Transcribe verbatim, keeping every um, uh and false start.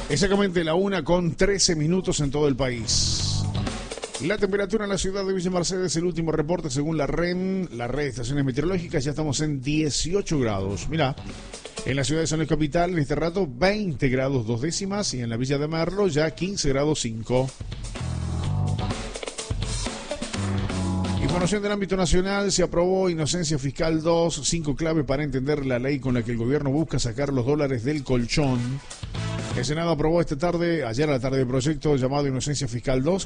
Exactamente la una con trece minutos en todo el país. La temperatura en la ciudad de Villa Mercedes, el último reporte según la R E M, la red de estaciones meteorológicas, ya estamos en dieciocho grados. Mirá, en la ciudad de San Luis Capital en este rato veinte grados dos décimas y en la Villa de Merlo ya quince grados cinco. Información del ámbito nacional, se aprobó Inocencia Fiscal dos, cinco clave para entender la ley con la que el gobierno busca sacar los dólares del colchón. El Senado aprobó esta tarde, ayer a la tarde, el proyecto llamado Inocencia Fiscal dos,